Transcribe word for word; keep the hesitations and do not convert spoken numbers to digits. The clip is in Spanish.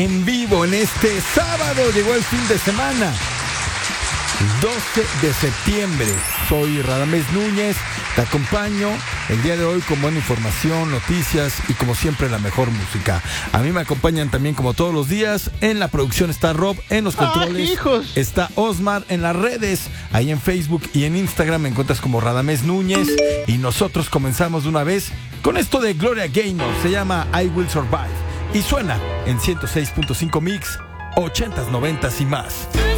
En vivo en este sábado llegó el fin de semana, doce de septiembre. Soy Radamés Núñez, te acompaño el día de hoy con buena información, noticias y como siempre la mejor música. A mí me acompañan también como todos los días. En la producción está Rob, en los controles ¡Ah, hijos! está Osmar, en las redes, ahí en Facebook y en Instagram me encuentras como Radamés Núñez. Y nosotros comenzamos de una vez con esto de Gloria Gaynor, se llama I Will Survive y suena en ciento seis punto cinco Mix, ochentas, noventas y más.